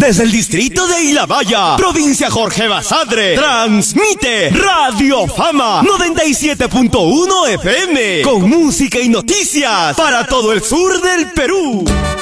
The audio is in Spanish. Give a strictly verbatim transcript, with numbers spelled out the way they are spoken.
Desde el distrito de Ilabaya, provincia Jorge Basadre, transmite Radio Fama noventa y siete punto uno F M, con música y noticias para todo el sur del Perú.